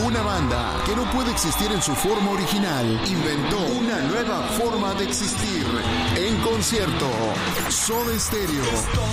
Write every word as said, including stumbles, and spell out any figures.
Una banda que no puede existir en su forma original inventó una nueva forma de existir en concierto. Soda Stereo.